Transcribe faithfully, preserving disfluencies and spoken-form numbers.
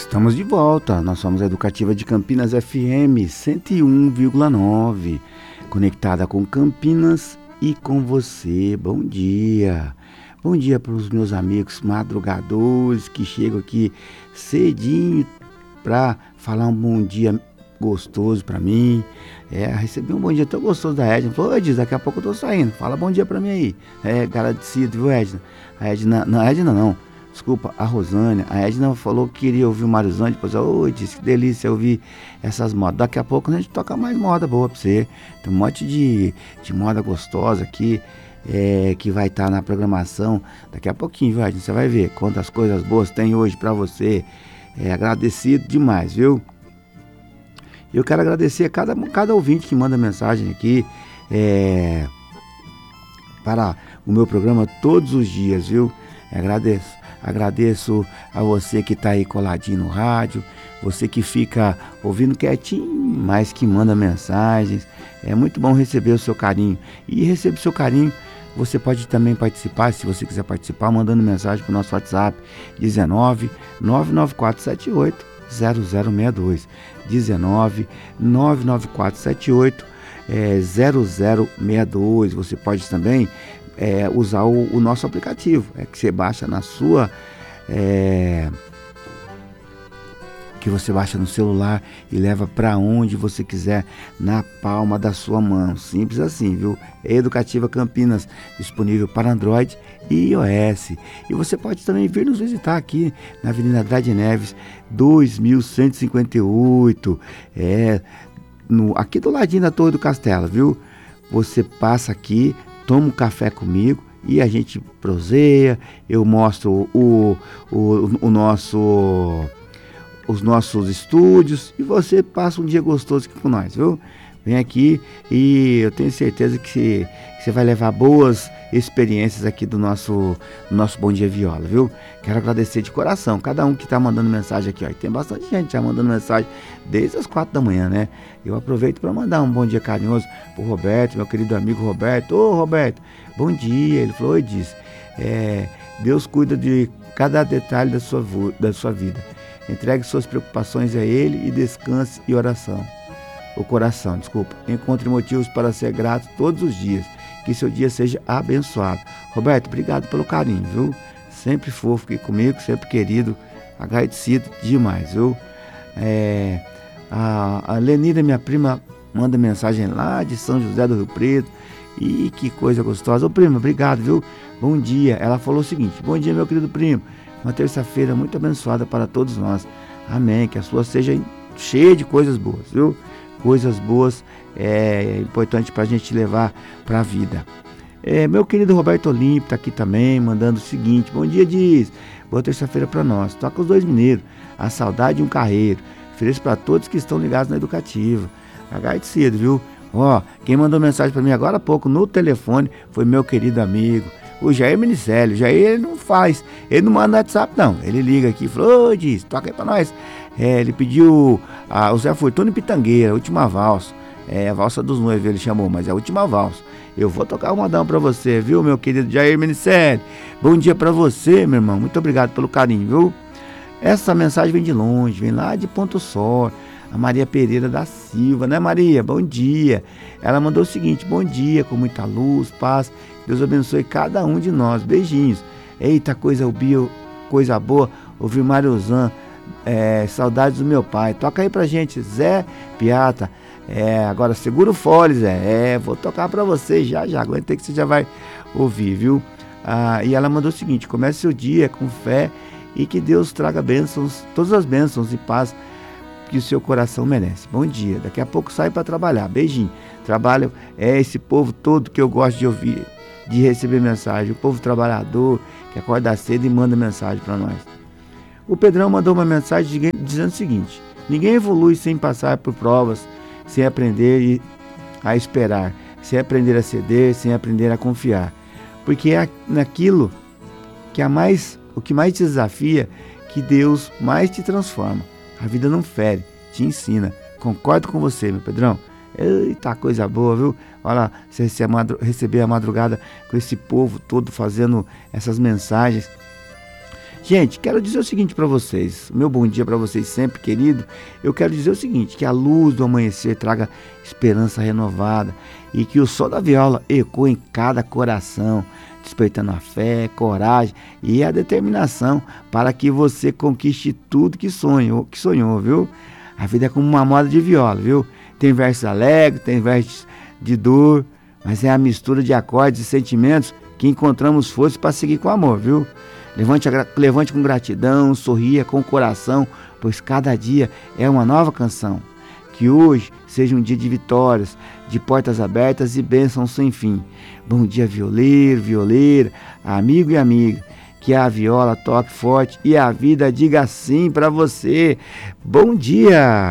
Estamos de volta, nós somos a Educativa de Campinas F M cento e um vírgula nove, conectada com Campinas e com você. Bom dia, bom dia para os meus amigos madrugadores que chegam aqui cedinho para falar um bom dia gostoso para mim. É, recebi um bom dia tão gostoso da Edna. Falou, Edna, daqui a pouco eu tô saindo, fala bom dia para mim aí. É, agradecido, viu, Edna? A Edna, não, a Edna não. Desculpa, a Rosânia, a Edna falou que queria ouvir o Mariozão, depois, ô, disse que delícia ouvir essas modas. Daqui a pouco a gente toca mais moda boa pra você. Tem um monte de, de moda gostosa aqui, é, que vai estar tá na programação daqui a pouquinho, viu, Edna? Você vai ver quantas coisas boas tem hoje pra você. É, agradecido demais, viu? Eu quero agradecer a cada, cada ouvinte que manda mensagem aqui, é, para o meu programa todos os dias, viu? Agradeço. Agradeço a você que está aí coladinho no rádio, você que fica ouvindo quietinho, mas que manda mensagens. É muito bom receber o seu carinho. E receber o seu carinho, você pode também participar, se você quiser participar, mandando mensagem para o nosso WhatsApp, dezenove, nove nove quatro sete oito, zero zero seis dois. dezenove, nove nove quatro sete oito, zero zero seis dois. Você pode também É, usar o, o nosso aplicativo, é que você baixa na sua é, que você baixa no celular e leva para onde você quiser, na palma da sua mão, simples assim, viu? Educativa Campinas, disponível para Android e iOS. E você pode também vir nos visitar aqui na Avenida Andrade Neves dois mil cento e cinquenta e oito, é, no, aqui do ladinho da Torre do Castelo, viu? Você passa aqui, toma um café comigo e a gente proseia, eu mostro o, o, o nosso, os nossos estúdios e você passa um dia gostoso aqui com nós, viu? Vem aqui e eu tenho certeza que você, que você vai levar boas experiências aqui do nosso, do nosso Bom Dia Viola, viu? Quero agradecer de coração cada um que está mandando mensagem aqui, ó. E tem bastante gente já mandando mensagem desde as quatro da manhã, né? Eu aproveito para mandar um bom dia carinhoso pro Roberto, meu querido amigo Roberto. Ô Roberto, bom dia. Ele falou, oi, disse, é, Deus cuida de cada detalhe da sua, da sua vida. Entregue suas preocupações a Ele e descanse e oração. O coração, desculpa. Encontre motivos para ser grato todos os dias. Que seu dia seja abençoado. Roberto, obrigado pelo carinho, viu? Sempre fofo aqui comigo, sempre querido, agradecido demais, viu? É, a, a Lenida, minha prima, manda mensagem lá de São José do Rio Preto. E que coisa gostosa. Ô prima, obrigado, viu? Bom dia. Ela falou o seguinte, bom dia, meu querido primo. Uma terça-feira muito abençoada para todos nós. Amém. Que a sua seja cheia de coisas boas, viu? Coisas boas é importante para a gente levar para a vida. É, meu querido Roberto Olímpio está aqui também, mandando o seguinte, bom dia, diz, boa terça-feira para nós, toca os dois mineiros, a saudade e um carreiro, ofereço para todos que estão ligados na Educativa. Agradecido, viu? Ó, quem mandou mensagem para mim agora há pouco no telefone foi meu querido amigo, o Jair Minicélio. Jair, ele não faz, ele não manda no WhatsApp não, ele liga aqui e falou, ô, diz, toca aí para nós. É, ele pediu a, o Zé Fortuna e Pitangueira, a última valsa. É a valsa dos noivos, ele chamou, mas é a última valsa. Eu vou tocar um modão pra você, viu, meu querido Jair Minicélio? Bom dia pra você, meu irmão. Muito obrigado pelo carinho, viu? Essa mensagem vem de longe, vem lá de Ponto Sor. A Maria Pereira da Silva, né, Maria? Bom dia. Ela mandou o seguinte, bom dia, com muita luz, paz. Deus abençoe cada um de nós. Beijinhos. Eita, coisa, bio, coisa boa. Ouvir Mariozão. É, saudades do meu pai. Toca aí pra gente, Zé Piata. É, agora segura o fole, Zé. É, vou tocar pra você já, já. Aguentei que você já vai ouvir, viu? Ah, e ela mandou o seguinte, comece seu dia com fé e que Deus traga bênçãos, todas as bênçãos e paz que o seu coração merece. Bom dia. Daqui a pouco sai pra trabalhar. Beijinho. Trabalho é esse povo todo que eu gosto de ouvir, de receber mensagem. O povo trabalhador que acorda cedo e manda mensagem pra nós. O Pedrão mandou uma mensagem dizendo o seguinte, ninguém evolui sem passar por provas, sem aprender a esperar, sem aprender a ceder, sem aprender a confiar. Porque é naquilo que é mais, o que mais te desafia que Deus mais te transforma. A vida não fere, te ensina. Concordo com você, meu Pedrão. Eita, coisa boa, viu? Olha lá, você receber a madrugada com esse povo todo fazendo essas mensagens. Gente, quero dizer o seguinte para vocês, meu bom dia para vocês sempre, querido. Eu quero dizer o seguinte, que a luz do amanhecer traga esperança renovada e que o sol da viola ecoe em cada coração, despertando a fé, coragem e a determinação para que você conquiste tudo que sonhou, que sonhou, viu? A vida é como uma moda de viola, viu? Tem versos alegres, tem versos de dor, mas é a mistura de acordes e sentimentos que encontramos força para seguir com amor, viu? Levante, a, levante com gratidão, sorria com o coração, pois cada dia é uma nova canção. Que hoje seja um dia de vitórias, de portas abertas e bênçãos sem fim. Bom dia, violeiro, violeira, amigo e amiga. Que a viola toque forte e a vida diga sim para você. Bom dia!